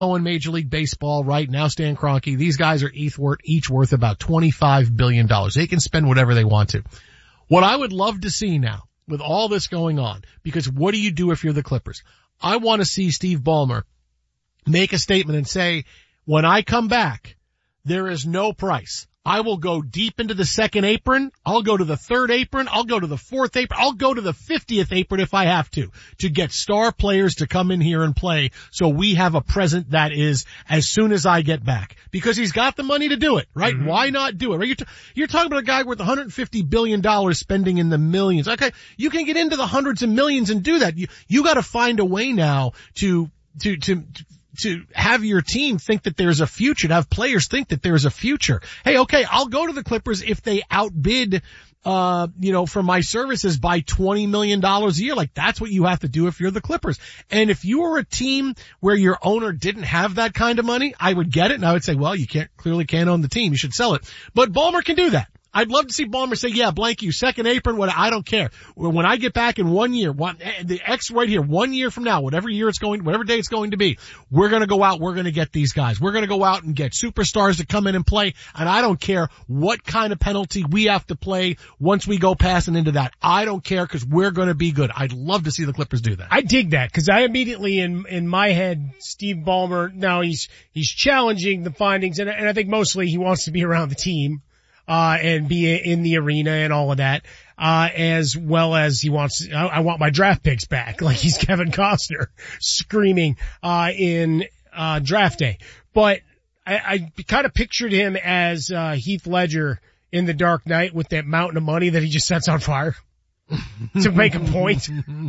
in Major League Baseball right now, Stan Kroenke, these guys are each worth about $25 billion. They can spend whatever they want to. What I would love to see now with all this going on, because what do you do if you're the Clippers? I want to see Steve Ballmer make a statement and say, when I come back, there is no price. I will go deep into the second apron. I'll go to the third apron. I'll go to the fourth apron. I'll go to the 50th apron if I have to get star players to come in here and play so we have a present that is as soon as I get back. Because he's got the money to do it, right? Mm-hmm. Why not do it? Right? You're talking about a guy worth $150 billion spending in the millions. Okay, you can get into the hundreds of millions and do that. You got to find a way now to have your team think that there's a future, to have players think that there's a future. Hey, okay, I'll go to the Clippers if they outbid, for my services by $20 million a year. Like, that's what you have to do if you're the Clippers. And if you were a team where your owner didn't have that kind of money, I would get it. And I would say, well, you clearly can't own the team. You should sell it. But Ballmer can do that. I'd love to see Ballmer say, yeah, blank you, second apron, I don't care. When I get back in 1 year, the X right here, 1 year from now, whatever day it's going to be, we're gonna go out, we're gonna get these guys. We're gonna go out and get superstars to come in and play, and I don't care what kind of penalty we have to play once we go passing into that. I don't care, because we're gonna be good. I'd love to see the Clippers do that. I dig that, because I immediately in my head, Steve Ballmer, now he's challenging the findings, and I think mostly he wants to be around the team. And be in the arena and all of that, as well as he wants, I want my draft picks back, like he's Kevin Costner screaming, in draft day. But I kind of pictured him as, Heath Ledger in The Dark Knight with that mountain of money that he just sets on fire to make a point.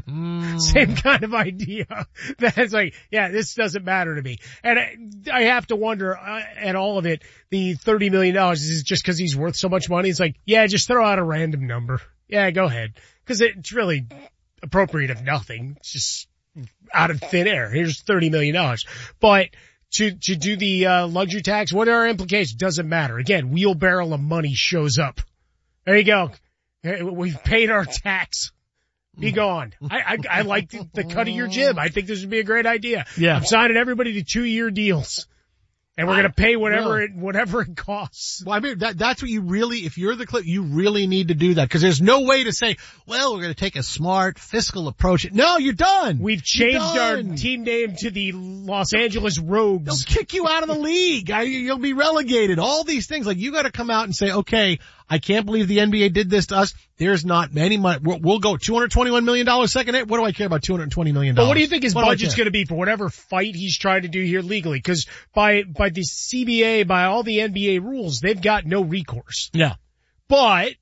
Same kind of idea. That's like, yeah, this doesn't matter to me. And I have to wonder at all of it, the $30 million is just because he's worth so much money. It's like, yeah, just throw out a random number. Yeah, go ahead. Because it's really appropriate of nothing. It's just out of thin air. Here's $30 million. But to do the luxury tax, what are our implications? Doesn't matter. Again, wheelbarrow of money shows up. There you go. We've paid our tax. Be gone. I like the cut of your jib. I think this would be a great idea. Yeah. I'm signing everybody to 2-year deals. And we're going to pay whatever it costs. Well, I mean, that's what you really, if you're the Clip, you really need to do that. Cause there's no way to say, well, we're going to take a smart fiscal approach. No, you're done. We've changed our team name to the Los Angeles Rogues. They'll kick you out of the league. You'll be relegated. All these things. Like, you got to come out and say, okay, I can't believe the NBA did this to us. There's not many money. We'll go $221 million second. What do I care about $220 million? But what do you think his budget's going to be for whatever fight he's trying to do here legally? Because by the CBA, by all the NBA rules, they've got no recourse. Yeah. But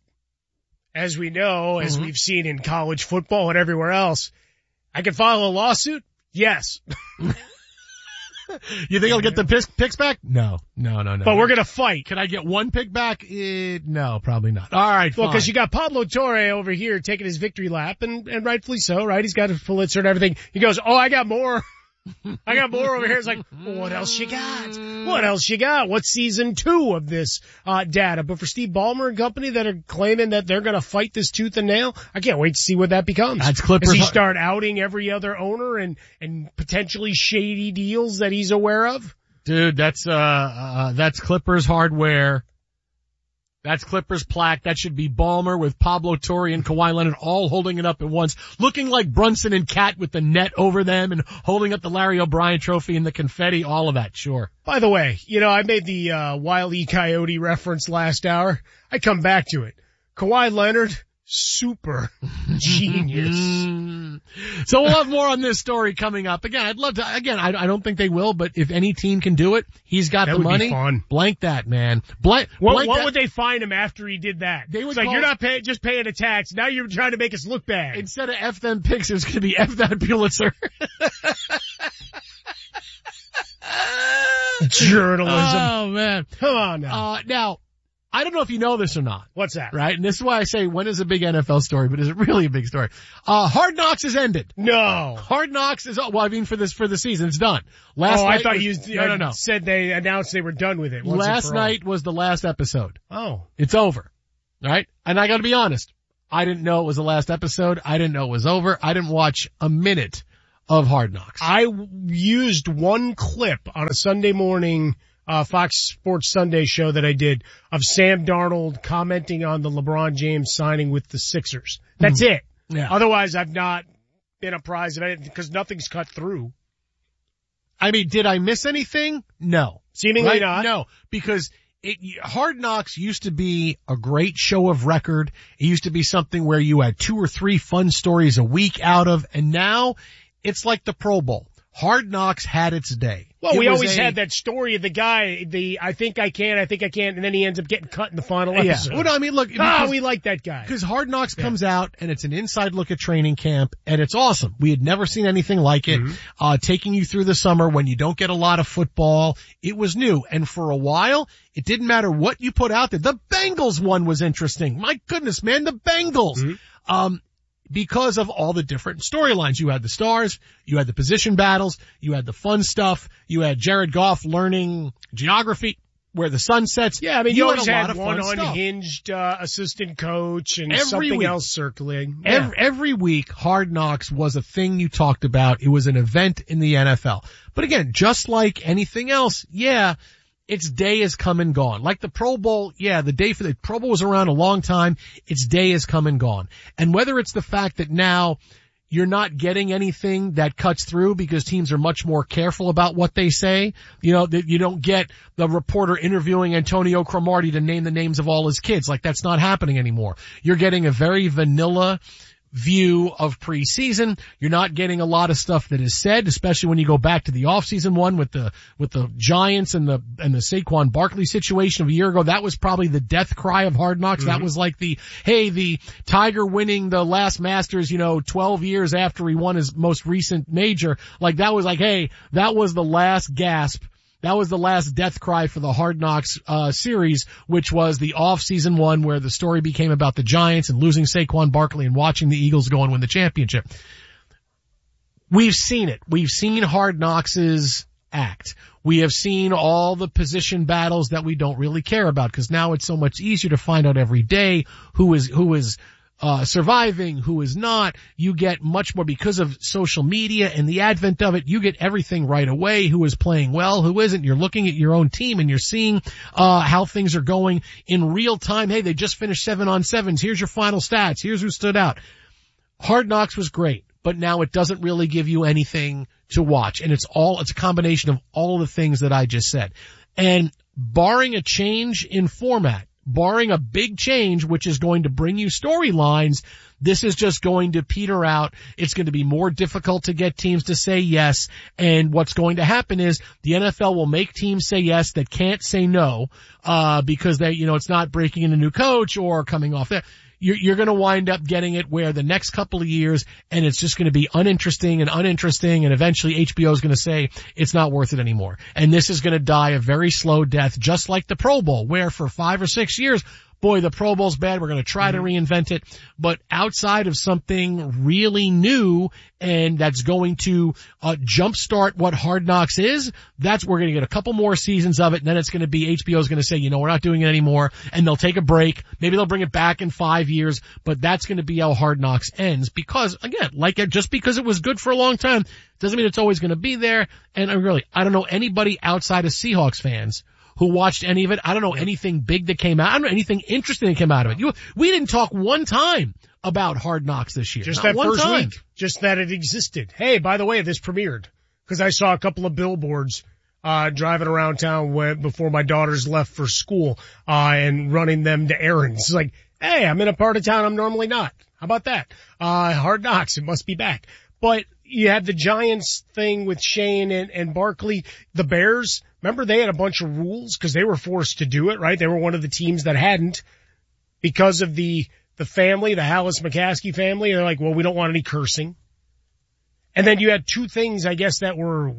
as we know, as we've seen in college football and everywhere else, I can file a lawsuit. Yes. You think I'll get the picks back? No. But we're gonna fight. Can I get one pick back? No, probably not. All right, well, because you got Pablo Torre over here taking his victory lap, and rightfully so, right? He's got a Pulitzer and everything. He goes, oh, I got more. I got more over here. It's like, well, what else you got? What else you got? What's season 2 of this data? But for Steve Ballmer and company that are claiming that they're going to fight this tooth and nail, I can't wait to see what that becomes. That's Clippers. Does he start outing every other owner and potentially shady deals that he's aware of? Dude, that's Clippers hardware. That's Clippers plaque. That should be Ballmer with Pablo Torre and Kawhi Leonard all holding it up at once, looking like Brunson and Cat with the net over them and holding up the Larry O'Brien trophy and the confetti, all of that, sure. By the way, I made the Wile E. Coyote reference last hour. I come back to it. Kawhi Leonard, super genius. So we'll have more on this story coming up. Again, I'd love to, I don't think they will, but if any team can do it, he's got the money. Be fun. Blank that, man. What would they fine him after he did that? It's like, you're not just paying a tax. Now you're trying to make us look bad. Instead of F them picks, it's going to be F that Pulitzer. Journalism. Oh, man. Come on now. Now, I don't know if you know this or not. What's that? Right? And this is why I say, when is a big NFL story, but is it really a big story? Hard Knocks has ended. No. Hard Knocks is, for the season, it's done. I thought you said they announced they were done with it. Last night was the last episode. Oh. It's over. Right? And I gotta be honest. I didn't know it was the last episode. I didn't know it was over. I didn't watch a minute of Hard Knocks. I used one clip on a Sunday morning Fox Sports Sunday show that I did of Sam Darnold commenting on the LeBron James signing with the Sixers. That's it. Yeah. Otherwise, I've not been apprised of it because nothing's cut through. I mean, did I miss anything? No. Seemingly right? not. No, because Hard Knocks used to be a great show of record. It used to be something where you had 2 or 3 fun stories a week out of, and now it's like the Pro Bowl. Hard Knocks had its day. Well, we always had that story of the guy, I think I can, and then he ends up getting cut in the final episode. Yeah. Well, I mean, look. We like that guy. Because Hard Knocks comes out, and it's an inside look at training camp, and it's awesome. We had never seen anything like it. Taking you through the summer when you don't get a lot of football. It was new. And for a while, it didn't matter what you put out there. The Bengals one was interesting. My goodness, man, the Bengals. Because of all the different storylines. You had the stars, you had the position battles, you had the fun stuff, you had Jared Goff learning geography, where the sun sets. Yeah, I mean, you always had one unhinged assistant coach and every something week. Else circling. Yeah. Every week, Hard Knocks was a thing you talked about. It was an event in the NFL. But again, just like anything else, its day has come and gone. Like the Pro Bowl, the day for the Pro Bowl was around a long time. Its day has come and gone. And whether it's the fact that now you're not getting anything that cuts through because teams are much more careful about what they say, that you don't get the reporter interviewing Antonio Cromartie to name the names of all his kids. Like that's not happening anymore. You're getting a very vanilla view of preseason. You're not getting a lot of stuff that is said, especially when you go back to the off-season one with the Giants and the Saquon Barkley situation of a year ago. That was probably the death cry of Hard Knocks. That was like the Tiger winning the last Masters, 12 years after he won his most recent major. Like that was like, hey, that was the last gasp. That was the last death cry for the Hard Knocks series, which was the off-season one where the story became about the Giants and losing Saquon Barkley and watching the Eagles go and win the championship. We've seen it. We've seen Hard Knocks' act. We have seen all the position battles that we don't really care about because now it's so much easier to find out every day who is surviving, who is not. You get much more because of social media and the advent of it. You get everything right away. Who is playing well, who isn't. You're looking at your own team and you're seeing, how things are going in real time. Hey, they just finished 7-on-7s. Here's your final stats. Here's who stood out. Hard Knocks was great, but now it doesn't really give you anything to watch. And it's a combination of all the things that I just said. And barring a change in format, barring a big change, which is going to bring you storylines, this is just going to peter out. It's going to be more difficult to get teams to say yes. And what's going to happen is the NFL will make teams say yes that can't say no, because they, it's not breaking in a new coach or coming off there. You're going to wind up getting it where the next couple of years, and it's just going to be uninteresting, and eventually HBO is going to say it's not worth it anymore. And this is going to die a very slow death, just like the Pro Bowl, where for 5 or 6 years, boy, the Pro Bowl's bad. We're going to try to reinvent it. But outside of something really new and that's going to jumpstart what Hard Knocks is, we're going to get a couple more seasons of it. And then it's going to be HBO's going to say, we're not doing it anymore. And they'll take a break. Maybe they'll bring it back in 5 years. But that's going to be how Hard Knocks ends. Because again, just because it was good for a long time doesn't mean it's always going to be there. And I don't know anybody outside of Seahawks fans who watched any of it. I don't know anything big that came out. I don't know anything interesting that came out of it. We didn't talk one time about Hard Knocks this year. Just Not that one first time. week. Just that it existed. Hey, by the way, this premiered. Because I saw a couple of billboards driving around town before my daughters left for school and running them to errands. It's like, hey, I'm in a part of town I'm normally not. How about that? Hard Knocks, it must be back. But you had the Giants thing with Shane and Barkley. The Bears, remember they had a bunch of rules because they were forced to do it, right? They were one of the teams that hadn't because of the family, the Hallis McCaskey family. They're like, well, we don't want any cursing. And then you had two things, I guess, that were,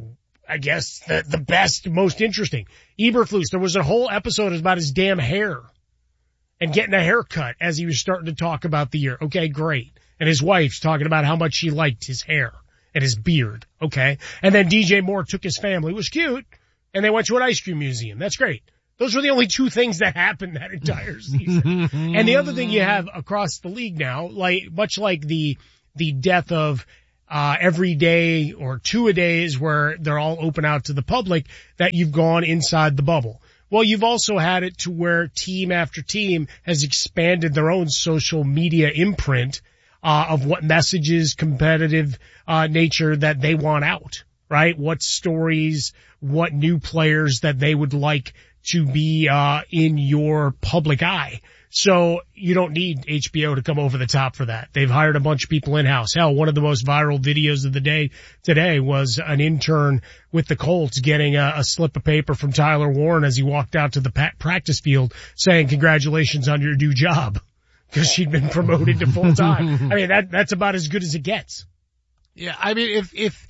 the best, most interesting. Eberflus, there was a whole episode about his damn hair and getting a haircut as he was starting to talk about the year. Okay, great. And his wife's talking about how much she liked his hair and his beard. Okay. And then DJ Moore took his family. It was cute. And they went to an ice cream museum. That's great. Those were the only two things that happened that entire season. And the other thing you have across the league now, much like the death of, every day or two-a-days where they're all open out to the public, that you've gone inside the bubble. Well, you've also had it to where team after team has expanded their own social media imprint of what messages, competitive nature that they want out, right? What stories, what new players that they would like to be in your public eye. So you don't need HBO to come over the top for that. They've hired a bunch of people in-house. Hell, one of the most viral videos of the day today was an intern with the Colts getting a slip of paper from Tyler Warren as he walked out to the practice field saying, "Congratulations on your new job," because she'd been promoted to full-time. I mean, that's about as good as it gets. Yeah, I mean,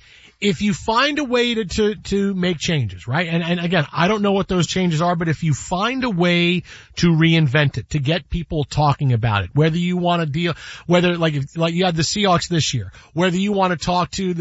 if you find a way to make changes, right? And again, I don't know what those changes are, but if you find a way to reinvent it, to get people talking about it, whether you want to deal, whether like you had the Seahawks this year, whether you want to talk to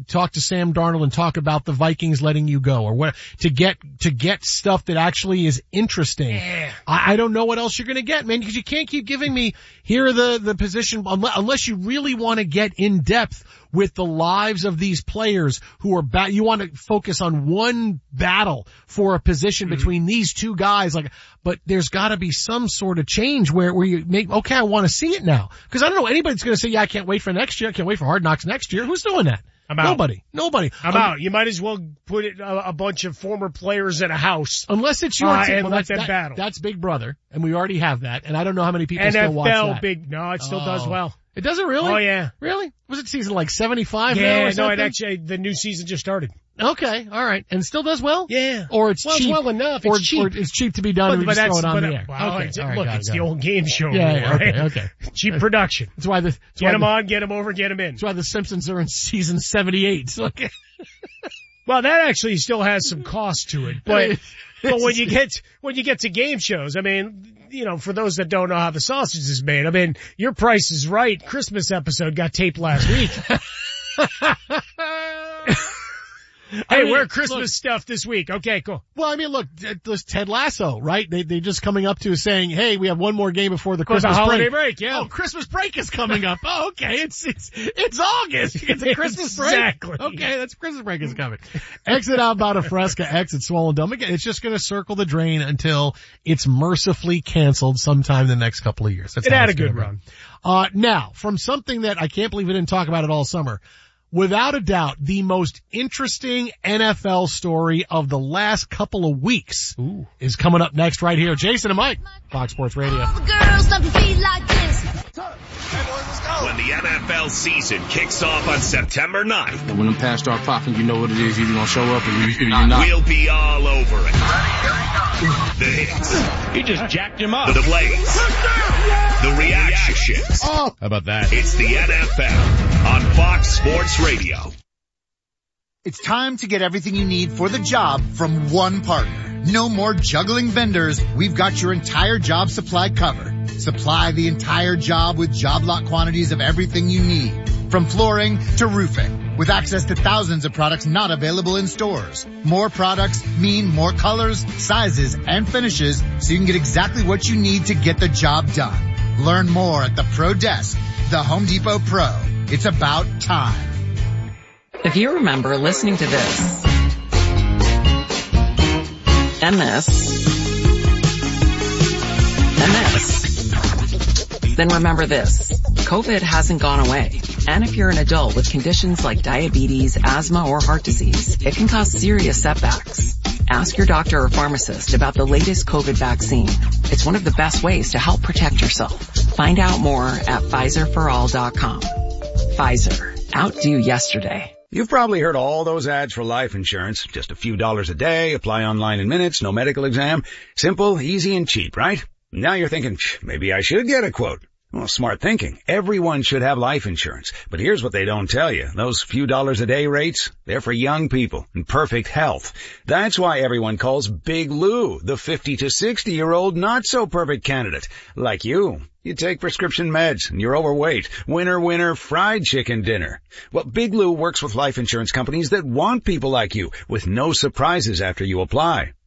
Sam Darnold and talk about the Vikings letting you go, or what, to get stuff that actually is interesting. Yeah. I don't know what else you're going to get, man, because you can't keep giving me here are the position, unless you really want to get in depth with the lives of these players who are you want to focus on one battle for a position between these two guys, but there's gotta be some sort of change where you make, okay, I want to see it now. Cause I don't know anybody's gonna say, yeah, I can't wait for next year. I can't wait for Hard Knocks next year. Who's doing that? Nobody. I'm out. You might as well put a bunch of former players in a house. Unless it's your team. And let them battle. That's Big Brother. And we already have that. And I don't know how many people still watch that. No, it still does well. It doesn't really? Oh yeah. Really? Was it season like 75 now Yeah, or something? no, the new season just started. Okay, alright. And it still does well? Yeah. Or it's cheap. It's well enough. It's cheap. Or it's cheap to be done and we just throw it on the air. Well, Okay, it's the old game show. Yeah, right? Okay. Cheap production. That's why get them on, get them over, get them in. That's why the Simpsons are in season 78. Okay. Well, that actually still has some cost to it, but when you get to game shows, I mean, you know, for those that don't know how the sausage is made, I mean, your Price is Right Christmas episode got taped last week. Hey, we're Christmas stuff this week. Okay, cool. Well, I mean, look, there's Ted Lasso, right? They just coming up to saying, hey, we have one more game before the Christmas holiday break. Yeah. Oh, Christmas break is coming up. Oh, okay. It's August. It's a Christmas break. Exactly. Okay, that's Christmas break is coming. Exit Outbound Fresca, exit Swollen Dome. Again, it's just going to circle the drain until it's mercifully canceled sometime in the next couple of years. It had a good run. Now, from something that I can't believe we didn't talk about it all summer, without a doubt, the most interesting NFL story of the last couple of weeks is coming up next right here. Jason and Mike, Fox Sports Radio. All the girls love to be like this. When the NFL season kicks off on September 9th. When them pass start popping, you know what it is. You're going to show up and you're not. We'll be all over it. The hits. He just jacked him up. The plays. The reactions. How about that? It's the NFL on Fox Sports Radio. It's time to get everything you need for the job from one partner. No more juggling vendors. We've got your entire job supply covered. Supply the entire job with job lot quantities of everything you need. From flooring to roofing. With access to thousands of products not available in stores. More products mean more colors, sizes, and finishes so you can get exactly what you need to get the job done. Learn more at the Pro Desk, the Home Depot Pro. It's about time. If you remember listening to this, and this, and this, then remember this. COVID hasn't gone away. And if you're an adult with conditions like diabetes, asthma, or heart disease, it can cause serious setbacks. Ask your doctor or pharmacist about the latest COVID vaccine. It's one of the best ways to help protect yourself. Find out more at PfizerForAll.com. Pfizer. Outdo yesterday. You've probably heard all those ads for life insurance. Just a few dollars a day, apply online in minutes, no medical exam. Simple, easy, and cheap, right? Now you're thinking, maybe I should get a quote. Well, smart thinking. Everyone should have life insurance. But here's what they don't tell you. Those few dollars a day rates, they're for young people in perfect health. That's why everyone calls Big Lou the 50 to 60-year-old not-so-perfect candidate. Like you. You take prescription meds and you're overweight. Winner, fried chicken dinner. Well, Big Lou works with life insurance companies that want people like you with no surprises after you apply.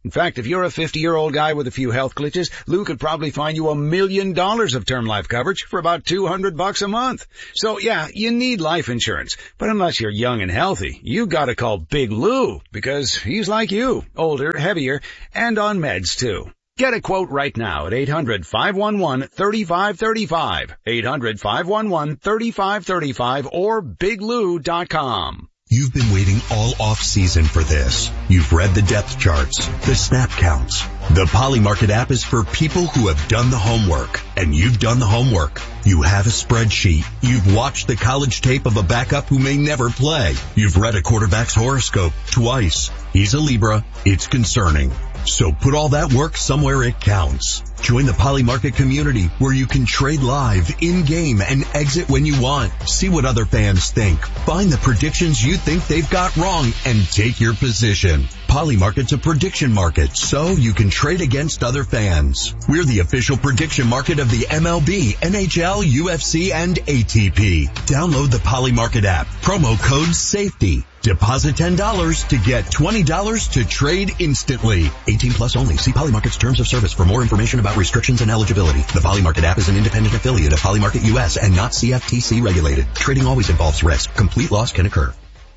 In fact, if you're a 50-year-old guy with a few health glitches, Lou could probably find you $1 million of term life coverage for about $200 a month. So yeah, you need life insurance. But unless you're young and healthy, you gotta call Big Lou, because he's like you, older, heavier, and on meds too. Get a quote right now at 800-511-3535, 800-511-3535, or biglou.com. You've been waiting all off-season for this. You've read the depth charts, the snap counts. The Polymarket app is for people who have done the homework, and you've done the homework. You have a spreadsheet. You've watched the college tape of a backup who may never play. You've read a quarterback's horoscope twice. He's a Libra. It's concerning. So put all that work somewhere it counts. Join the Polymarket community where you can trade live, in-game, and exit when you want. See what other fans think. Find the predictions you think they've got wrong and take your position. Polymarket's a prediction market, so you can trade against other fans. We're the official prediction market of the MLB, NHL, UFC, and ATP. Download the Polymarket app. Promo code SAFETY. Deposit $10 to get $20 to trade instantly. 18 plus only. See Polymarket's terms of service for more information about restrictions and eligibility. The Polymarket app is an independent affiliate of Polymarket US and not CFTC regulated. Trading always involves risk. Complete loss can occur.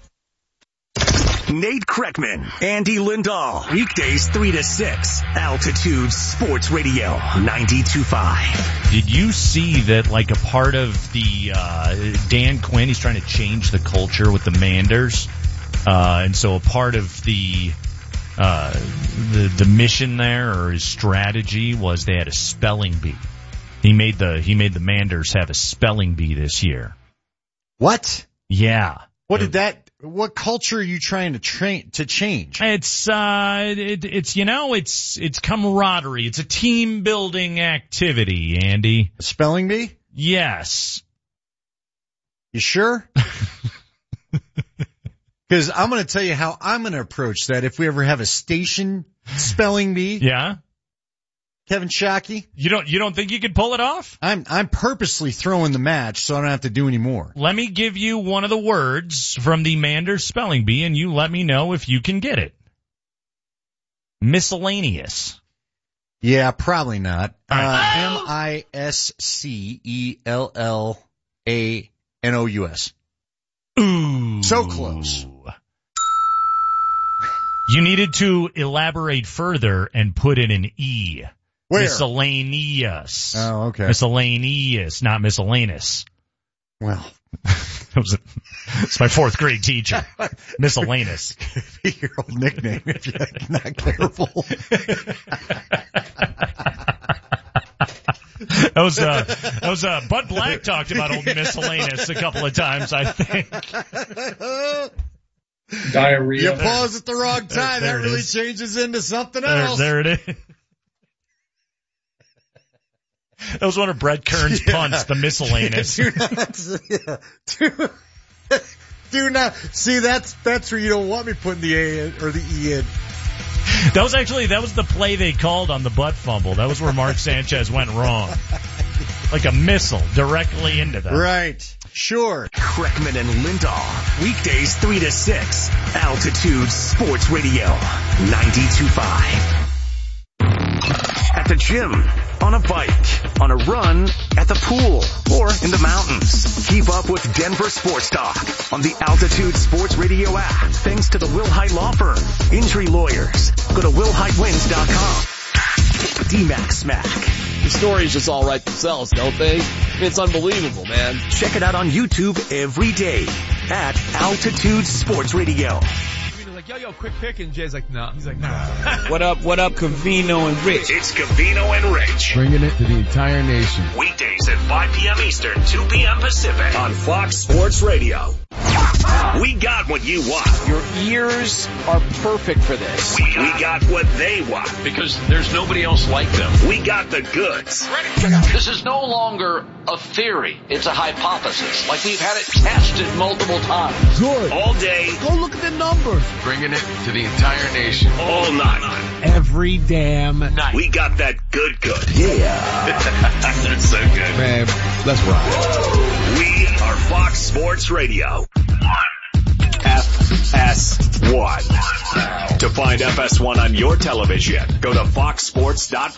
Nate Kreckman, Andy Lindahl. Weekdays 3 to 6. Altitude Sports Radio 92.5. Did you see that, like, a part of the Dan Quinn, he's trying to change the culture with the Manders, and so a part of the mission there, or his strategy, was they had a spelling bee. He made the Manders have a spelling bee this year. What? Yeah. What culture are you trying to change? It's camaraderie. It's a team building activity, Andy. A spelling bee? Yes. You sure? Because I'm going to tell you how I'm going to approach that if we ever have a station spelling bee. Yeah. Kevin Shockey. You don't think you could pull it off? I'm purposely throwing the match so I don't have to do any more. Let me give you one of the words from the Manders spelling bee, and you let me know if you can get it. Miscellaneous. Yeah, probably not. MISCELLANOUS. Ooh. So close. You needed to elaborate further and put in an E. Where? Miscellaneous. Oh, okay. Miscellaneous, not miscellaneous. Well, it's my fourth grade teacher. Miscellaneous. Be your old nickname if you're not careful. That was Bud Black talked about old miscellaneous a couple of times, I think. Diarrhea. You pause at the wrong time. That really changes into something else. There it is. That was one of Brett Kern's punts, the miscellaneous. Do not. See, that's where you don't want me putting the A in, or the E in. That was the play they called on the butt fumble. That was where Mark Sanchez went wrong. Like a missile directly into them. Right. Sure. Kreckman and Lindahl. Weekdays 3 to 6. Altitude Sports Radio 92.5. At the gym, on a bike, on a run, at the pool, or in the mountains. Keep up with Denver Sports Talk on the Altitude Sports Radio app. Thanks to the Will Hite Law Firm. Injury lawyers. Go to willhitewins.com. D-Max Smack. The stories just all write themselves, don't they? It's unbelievable, man. Check it out on YouTube every day at Altitude Sports Radio. Yo, quick pick, and Jay's like, no. He's like, no. What up, Covino and Rich? It's Covino and Rich. Bringing it to the entire nation. Weekdays at 5 p.m. Eastern, 2 p.m. Pacific on Fox Sports Radio. We got what you want. Your ears are perfect for this. We got what they want. Because there's nobody else like them. We got the goods. This is no longer a theory. It's a hypothesis. Like we've had it tested multiple times. Good. All day. Go look at the numbers. Bringing it to the entire nation. All night. Every damn night. We got that good. Yeah. That's so good. Man, let's ride. We are Fox Sports Radio. FSR. 1. To find FS1 on your television, go to foxsports.com.